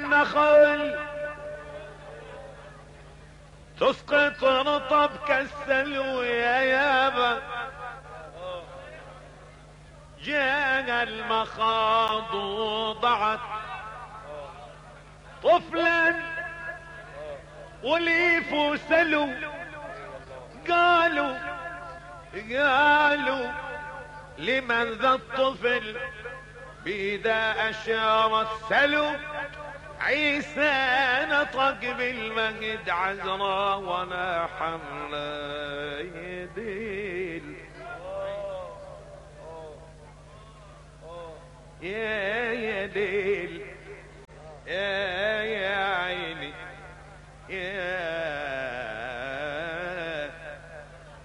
النخل تسقط رطب كالسلو يا يابا. جاء المخاض وضعت طفلا وليف سلو. قالوا لمن ذا الطفل بإذا أشار السلو. عيسى نطق بالمهد عذرا ولا حمل يديل. يا يديل